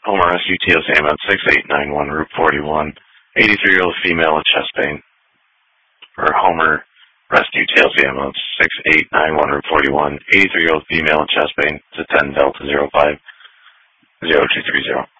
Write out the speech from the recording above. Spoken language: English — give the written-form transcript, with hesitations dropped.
Homer Rescue TLC at 6891 Route 41. 83-year-old female with chest pain. For Homer Rescue TLC at 6891 Route 41. 83-year-old female with chest pain. To 10 Delta 05 0230.